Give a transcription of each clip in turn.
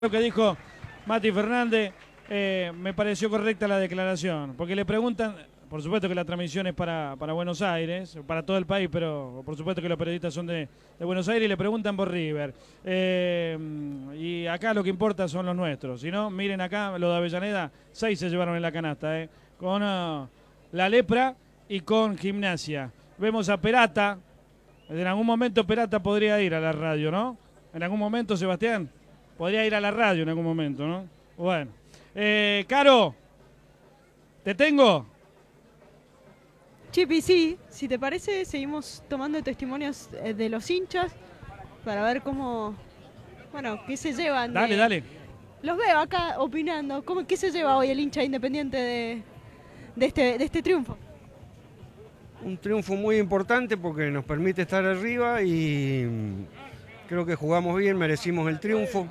Lo que dijo Mati Fernández, me pareció correcta la declaración, porque le preguntan, por supuesto que la transmisión es para Buenos Aires, para todo el país, pero por supuesto que los periodistas son de Buenos Aires y le preguntan por River. Y acá lo que importa son los nuestros, si no, miren acá, lo de Avellaneda, 6 se llevaron en la canasta, con la Lepra y con Gimnasia. Vemos a Perata, en algún momento Perata podría ir a la radio, ¿no? En algún momento, Sebastián. Podría ir a la radio en algún momento, ¿no? Bueno. Caro, ¿te tengo? Chipi, sí, si te parece, seguimos tomando testimonios de los hinchas para ver cómo, bueno, qué se llevan. Dale. Los veo acá opinando. ¿Qué se lleva hoy el hincha Independiente de este triunfo? Un triunfo muy importante porque nos permite estar arriba y creo que jugamos bien, merecimos el triunfo.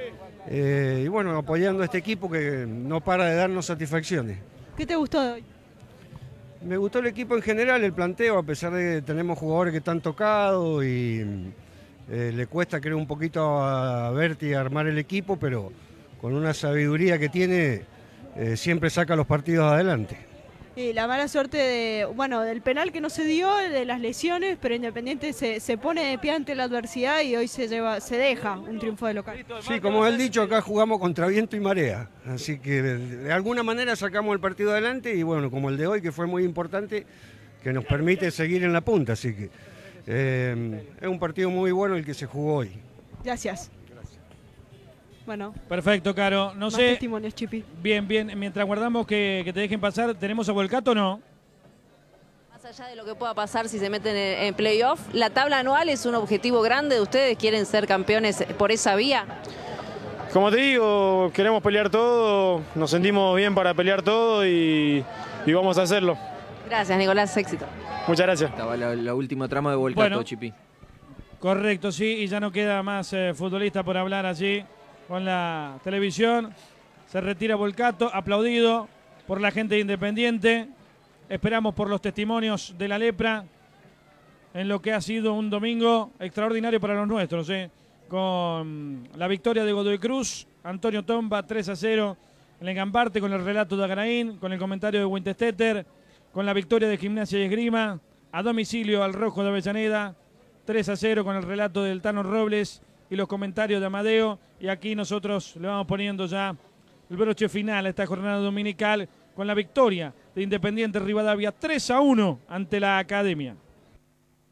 Y bueno, apoyando a este equipo que no para de darnos satisfacciones. ¿Qué te gustó de hoy? Me gustó el equipo en general, el planteo, a pesar de que tenemos jugadores que están tocados y le cuesta creo un poquito a Berti armar el equipo, pero con una sabiduría que tiene siempre saca los partidos adelante. Y la mala suerte del penal que no se dio, de las lesiones, pero Independiente se pone de pie ante la adversidad y hoy se deja un triunfo de local. Sí, como él dicho, acá jugamos contra viento y marea, así que de alguna manera sacamos el partido adelante y bueno, como el de hoy que fue muy importante, que nos permite seguir en la punta, así que es un partido muy bueno el que se jugó hoy. Gracias. Bueno. Perfecto, Caro. No más sé. Testimonios, Chipi. Bien. Mientras guardamos que te dejen pasar, ¿tenemos a Volcato o no? Más allá de lo que pueda pasar si se meten en playoff, la tabla anual es un objetivo grande de ustedes. ¿Quieren ser campeones por esa vía? Como te digo, queremos pelear todo, nos sentimos bien para pelear todo y vamos a hacerlo. Gracias, Nicolás. Éxito. Muchas gracias. Estaba la última trama de Volcato, bueno, Chipi. Correcto, sí, y ya no queda más futbolista por hablar allí con la televisión. Se retira Volcato, aplaudido por la gente de Independiente. Esperamos por los testimonios de la Lepra en lo que ha sido un domingo extraordinario para los nuestros, con la victoria de Godoy Cruz, Antonio Tomba 3-0 en el Gambarte, con el relato de Agaraín, con el comentario de Winterstetter, con la victoria de Gimnasia y Esgrima, a domicilio al Rojo de Avellaneda 3-0 con el relato del Tano Robles y los comentarios de Amadeo, y aquí nosotros le vamos poniendo ya el broche final a esta jornada dominical con la victoria de Independiente Rivadavia 3-1 ante la Academia.